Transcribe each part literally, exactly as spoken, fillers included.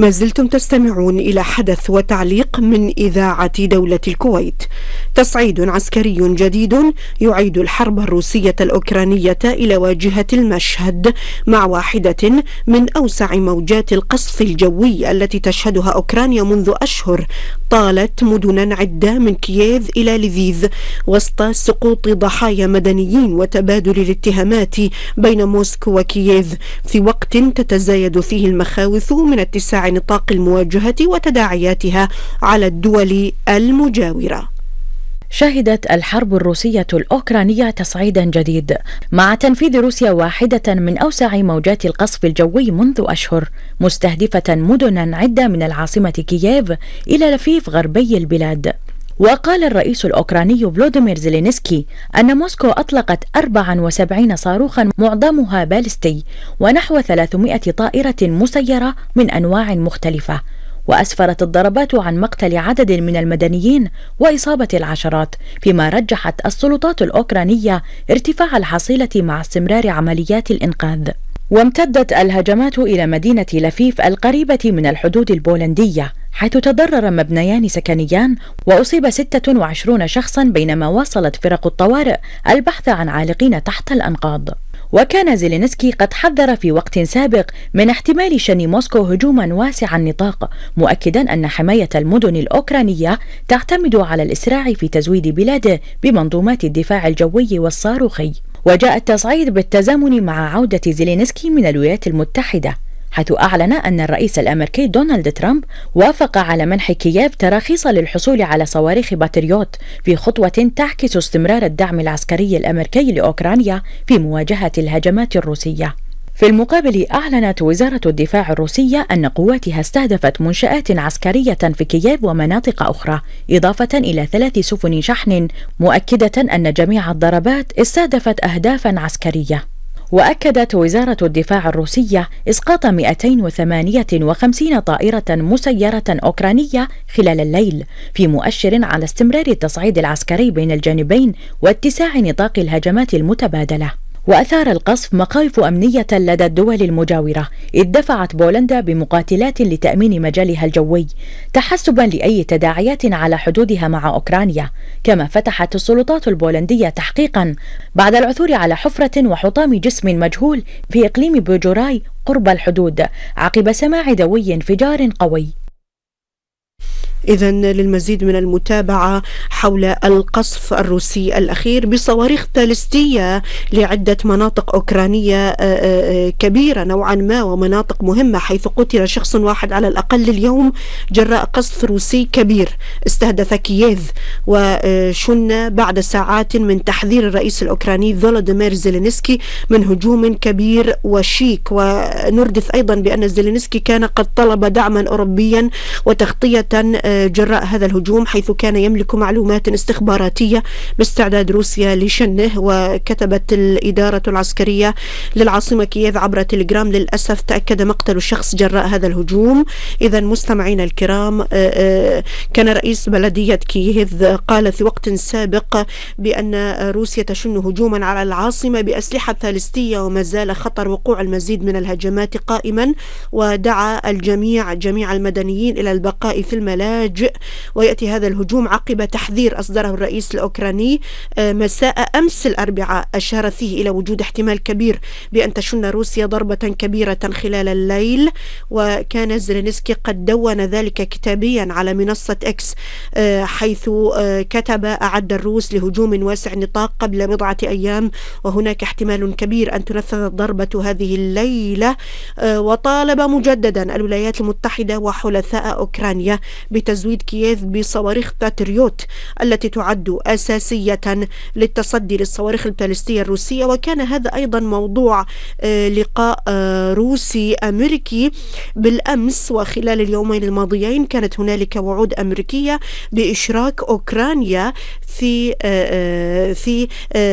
ما زلتم تستمعون إلى حدث وتعليق من إذاعة دولة الكويت. تصعيد عسكري جديد يعيد الحرب الروسية الأوكرانية إلى واجهة المشهد مع واحدة من أوسع موجات القصف الجوي التي تشهدها أوكرانيا منذ أشهر طالت مدنا عدة من كييف إلى ليفيف، وسط سقوط ضحايا مدنيين وتبادل الاتهامات بين موسكو وكييف في وقت تتزايد فيه المخاوف من اتساع نطاق المواجهة وتداعياتها على الدول المجاورة. شهدت الحرب الروسية الأوكرانية تصعيدا جديد مع تنفيذ روسيا واحدة من أوسع موجات القصف الجوي منذ أشهر، مستهدفة مدنا عدة من العاصمة كييف إلى لفيف غربي البلاد. وقال الرئيس الأوكراني فلوديمير زيلينسكي أن موسكو أطلقت أربعة وسبعين صاروخا معظمها باليستي ونحو ثلاثمائة طائرة مسيرة من أنواع مختلفة، وأسفرت الضربات عن مقتل عدد من المدنيين وإصابة العشرات، فيما رجحت السلطات الأوكرانية ارتفاع الحصيلة مع استمرار عمليات الإنقاذ. وامتدت الهجمات إلى مدينة لفيف القريبة من الحدود البولندية، حيث تضرر مبنيان سكنيان وأصيب ستة وعشرين شخصا، بينما واصلت فرق الطوارئ البحث عن عالقين تحت الأنقاض. وكان زيلينسكي قد حذر في وقت سابق من احتمال شن موسكو هجوما واسع النطاق، مؤكدا أن حماية المدن الأوكرانية تعتمد على الإسراع في تزويد بلاده بمنظومات الدفاع الجوي والصاروخي. وجاء التصعيد بالتزامن مع عودة زيلينسكي من الولايات المتحدة، حيث أعلن أن الرئيس الأمريكي دونالد ترامب وافق على منح كييف تراخيص للحصول على صواريخ باتريوت، في خطوة تعكس استمرار الدعم العسكري الأمريكي لأوكرانيا في مواجهة الهجمات الروسية. في المقابل، أعلنت وزارة الدفاع الروسية أن قواتها استهدفت منشآت عسكرية في كييف ومناطق أخرى، إضافة إلى ثلاث سفن شحن، مؤكدة أن جميع الضربات استهدفت أهدافا عسكرية. وأكدت وزارة الدفاع الروسية إسقاط مئتين وثمانية وخمسين طائرة مسيرة أوكرانية خلال الليل، في مؤشر على استمرار التصعيد العسكري بين الجانبين واتساع نطاق الهجمات المتبادلة. وأثار القصف مخاوف أمنية لدى الدول المجاورة، إذ دفعت بولندا بمقاتلات لتأمين مجالها الجوي تحسبا لأي تداعيات على حدودها مع أوكرانيا. كما فتحت السلطات البولندية تحقيقا بعد العثور على حفرة وحطام جسم مجهول في إقليم بوجوراي قرب الحدود عقب سماع دوي انفجار قوي. إذن للمزيد من المتابعة حول القصف الروسي الأخير بصواريخ باليستية لعدة مناطق أوكرانية كبيرة نوعا ما ومناطق مهمة، حيث قتل شخص واحد على الأقل اليوم جراء قصف روسي كبير استهدف كييف، وشن بعد ساعات من تحذير الرئيس الأوكراني فولوديمير زيلينسكي من هجوم كبير وشيك. ونردف أيضا بأن زيلينسكي كان قد طلب دعما أوروبيا وتغطية جراء هذا الهجوم، حيث كان يملك معلومات استخباراتية باستعداد روسيا لشنه. وكتبت الإدارة العسكرية للعاصمة كييف عبر تليجرام: للأسف تأكد مقتل شخص جراء هذا الهجوم. إذا مستمعين الكرام، كان رئيس بلدية كييف قال في وقت سابق بأن روسيا تشن هجوما على العاصمة بأسلحة باليستية وما زال خطر وقوع المزيد من الهجمات قائما، ودعا الجميع جميع المدنيين إلى البقاء في الملاجئ. ويأتي هذا الهجوم عقب تحذير أصدره الرئيس الأوكراني مساء أمس الأربعاء، أشار فيه إلى وجود احتمال كبير بأن تشن روسيا ضربة كبيرة خلال الليل. وكان زيلينسكي قد دون ذلك كتابيا على منصة إكس، حيث كتب: أعد الروس لهجوم واسع النطاق قبل بضعة أيام، وهناك احتمال كبير أن تنفذ الضربة هذه الليلة. وطالب مجددا الولايات المتحدة وحلفاء أوكرانيا بتزويد كييف بصواريخ باتريوت التي تعد أساسية للتصدي للصواريخ الباليستية الروسية. وكان هذا أيضا موضوع لقاء روسي أمريكي بالأمس، وخلال اليومين الماضيين كانت هنالك وعود أمريكية بإشراك أوكرانيا في في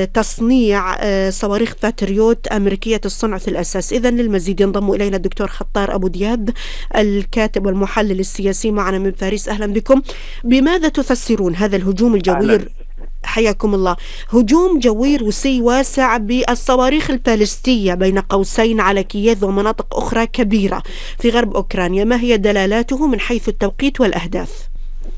تصنيع صواريخ باتريوت أمريكية الصنع في الأساس. إذن للمزيد ينضم إلينا الدكتور خطار أبو دياب، الكاتب والمحلل السياسي، معنا من باريس. أهلا بكم. بماذا تفسرون هذا الهجوم الجوي؟ حياكم الله. هجوم جوي روسي واسع بالصواريخ البالستية بين قوسين على كييف ومناطق أخرى كبيرة في غرب أوكرانيا، ما هي دلالاته من حيث التوقيت والأهداف؟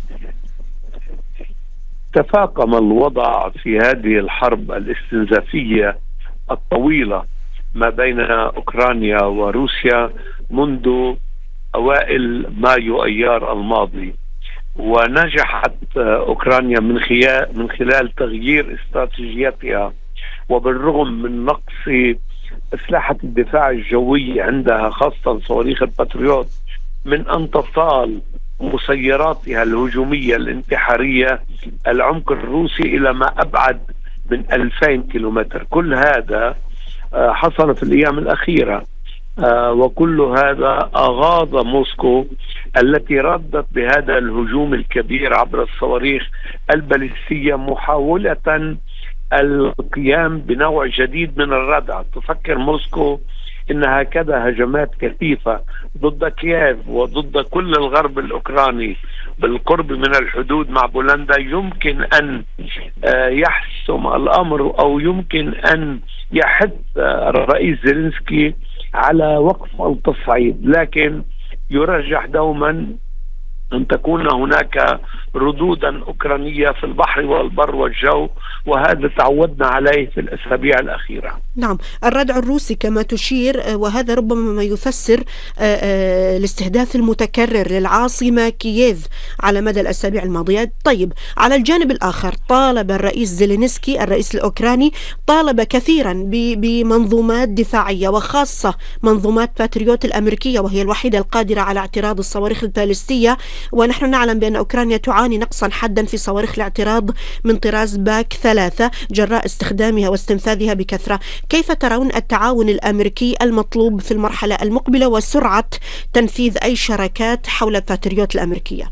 تفاقم الوضع في هذه الحرب الاستنزافية الطويلة ما بين أوكرانيا وروسيا منذ أوائل مايو أيار الماضي، ونجحت أوكرانيا من خلال من خلال تغيير استراتيجيتها، وبالرغم من نقص أسلحة الدفاع الجوي عندها خاصة صواريخ الباتريوت من أن تصل مسيراتها الهجومية الانتحارية العمق الروسي إلى ما أبعد من ألفين كيلومتر. كل هذا حصل في الأيام الأخيرة، وكل هذا أغاظ موسكو التي ردت بهذا الهجوم الكبير عبر الصواريخ البالستية محاولة القيام بنوع جديد من الردع. تفكر موسكو إن هكذا هجمات كثيفة ضد كييف وضد كل الغرب الأوكراني بالقرب من الحدود مع بولندا يمكن أن يحسم الأمر، أو يمكن أن يحث الرئيس زيلينسكي على وقف التصعيد، لكن يرجح دوما أن تكون هناك ردودا أوكرانية في البحر والبر والجو، وهذا تعودنا عليه في الأسابيع الأخيرة. نعم، الردع الروسي كما تشير، وهذا ربما ما يفسر الاستهداف المتكرر للعاصمة كييف على مدى الأسابيع الماضية. طيب، على الجانب الآخر طالب الرئيس زيلينسكي الرئيس الأوكراني طالب كثيرا بمنظومات دفاعية، وخاصة منظومات باتريوت الأمريكية، وهي الوحيدة القادرة على اعتراض الصواريخ البالستية، ونحن نعلم بأن أوكرانيا تعاني نقصا حدا في صواريخ الاعتراض من طراز باك ثلاثة جراء استخدامها واستنفاذها بكثرة. كيف ترون التعاون الأمريكي المطلوب في المرحلة المقبلة وسرعة تنفيذ أي شراكات حول الباتريوت الأمريكية؟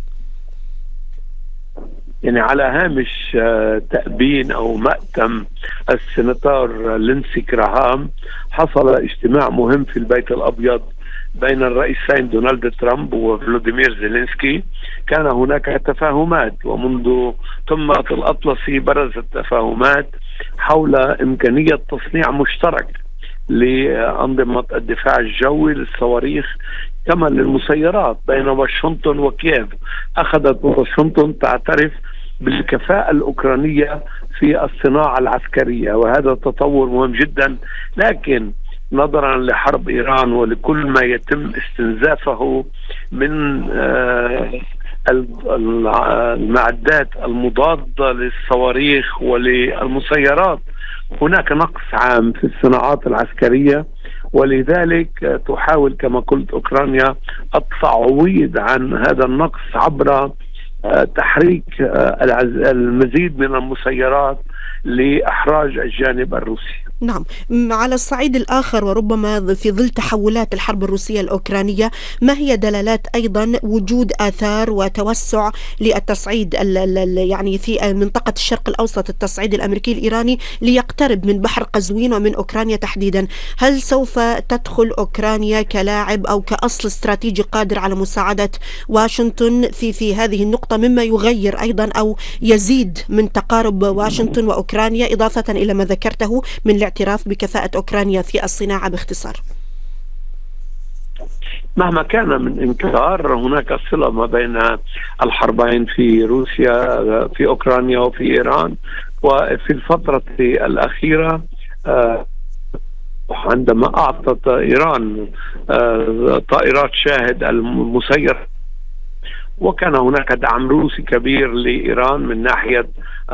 يعني على هامش تأبين أو مأتم السناتور لينسي جراهام حصل اجتماع مهم في البيت الأبيض بين الرئيسين دونالد ترامب وفلوديمير زيلينسكي. كان هناك تفاهمات، ومنذ قمة الأطلسي برزت تفاهمات حول إمكانية تصنيع مشترك لأنظمة الدفاع الجوي للصواريخ كما للمسيرات بين واشنطن وكييف. أخذت واشنطن تعترف بالكفاءة الأوكرانية في الصناعة العسكرية، وهذا تطور مهم جدا، لكن نظرا لحرب إيران ولكل ما يتم استنزافه من المعدات المضادة للصواريخ وللمسيرات، هناك نقص عام في الصناعات العسكرية، ولذلك تحاول كما قلت أوكرانيا التعويض عن هذا النقص عبر تحريك المزيد من المسيرات لإحراج الجانب الروسي. نعم، على الصعيد الآخر وربما في ظل تحولات الحرب الروسية الأوكرانية، ما هي دلالات أيضا وجود آثار وتوسع للتصعيد يعني في منطقة الشرق الأوسط، التصعيد الأمريكي الإيراني ليقترب من بحر قزوين ومن أوكرانيا تحديدا؟ هل سوف تدخل أوكرانيا كلاعب أو كأصل استراتيجي قادر على مساعدة واشنطن في في هذه النقطة، مما يغير أيضا أو يزيد من تقارب واشنطن وأوكرانيا، إضافة إلى ما ذكرته من الاعتراف بكفاءة أوكرانيا في الصناعة باختصار؟ مهما كان من إنكار، هناك صلة ما بين الحربين في روسيا في أوكرانيا وفي إيران. وفي الفترة الأخيرة عندما أعطت إيران طائرات شاهد المسير، وكان هناك دعم روسي كبير لإيران من ناحية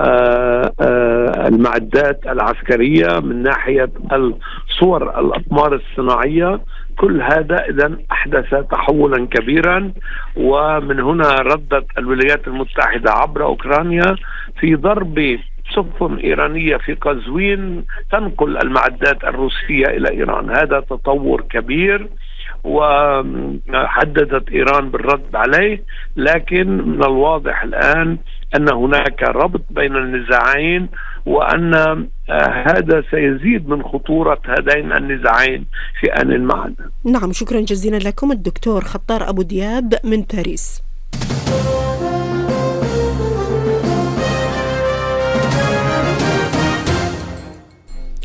المعدات العسكرية، من ناحية الصور الأقمار الصناعية، كل هذا إذن أحدث تحولا كبيرا. ومن هنا ردت الولايات المتحدة عبر أوكرانيا في ضرب سفن إيرانية في قزوين تنقل المعدات الروسية إلى إيران. هذا تطور كبير، وحددت إيران بالرد عليه، لكن من الواضح الآن أن هناك ربط بين النزاعين، وأن هذا سيزيد من خطورة هذين النزاعين في آن معا. نعم، شكرا جزيلا لكم الدكتور خطار أبو دياب من باريس.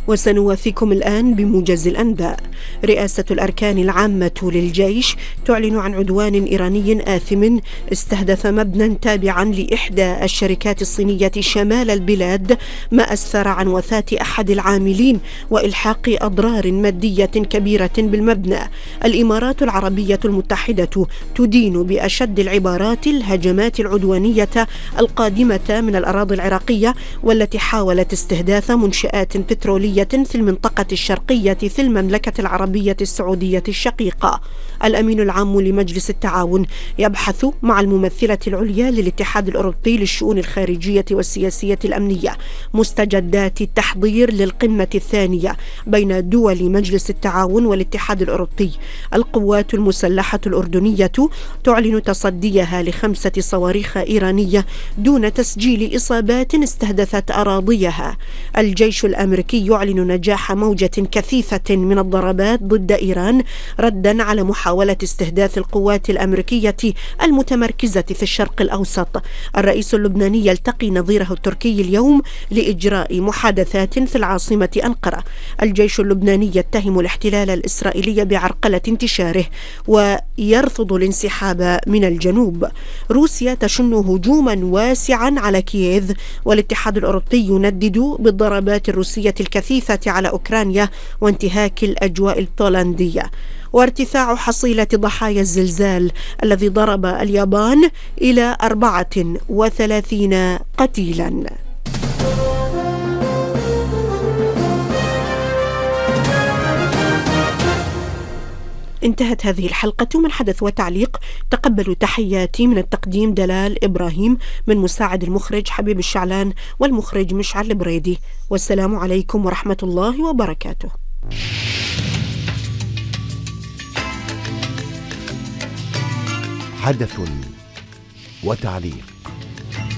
وسنوافيكم الآن بموجز الأنباء. رئاسة الأركان العامة للجيش تعلن عن عدوان إيراني آثم استهدف مبنى تابعا لإحدى الشركات الصينية شمال البلاد، ما أسفر عن وفاة أحد العاملين وإلحاق أضرار مادية كبيرة بالمبنى. الإمارات العربية المتحدة تدين بأشد العبارات الهجمات العدوانية القادمة من الأراضي العراقية، والتي حاولت استهداف منشآت بترولية في المنطقة الشرقية في المملكة العربية السعودية الشقيقة. الأمين العام لمجلس التعاون يبحث مع الممثلة العليا للاتحاد الأوروبي للشؤون الخارجية والسياسية الأمنية مستجدات التحضير للقمة الثانية بين دول مجلس التعاون والاتحاد الأوروبي. القوات المسلحة الأردنية تعلن تصديها لخمسة صواريخ إيرانية دون تسجيل إصابات استهدفت أراضيها. الجيش الأمريكي يعلن نجاح موجة كثيفة من الضربات ضد إيران ردا على محاولة استهداف القوات الأمريكية المتمركزة في الشرق الأوسط. الرئيس اللبناني يلتقي نظيره التركي اليوم لإجراء محادثات في العاصمة أنقرة. الجيش اللبناني يتهم الاحتلال الإسرائيلي بعرقلة انتشاره ويرفض الانسحاب من الجنوب. روسيا تشن هجوما واسعا على كييف، والاتحاد الأوروبي يندد بالضربات الروسية الكثيفة على أوكرانيا وانتهاك الأجواء البولندية. وارتفاع حصيلة ضحايا الزلزال الذي ضرب اليابان إلى أربعة وثلاثين قتيلا. انتهت هذه الحلقة من حدث وتعليق. تقبلوا تحياتي من التقديم دلال إبراهيم، من مساعد المخرج حبيب الشعلان، والمخرج مشعل البريدي. والسلام عليكم ورحمة الله وبركاته. حدث وتعليق.